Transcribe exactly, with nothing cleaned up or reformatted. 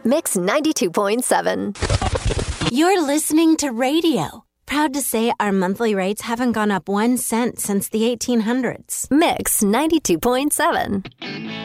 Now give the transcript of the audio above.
Mix ninety-two point seven. You're listening to radio. Proud to say our monthly rates haven't gone up one cent since the eighteen hundreds. Mix ninety-two point seven.